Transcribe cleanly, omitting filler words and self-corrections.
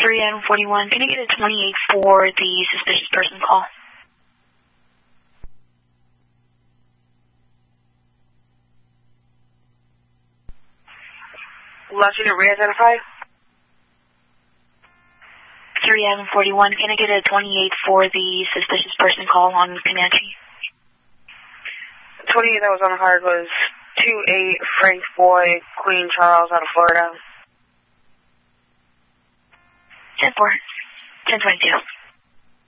3 Adam 41, can I get a 28 for the suspicious person call? Last unit re-identify. 3 Adam 41, can I get a 28 for the suspicious person call on Comanche? 28 that was on the card was 28 Frank Boy, Queen Charles out of Florida. 10-4, 10-22.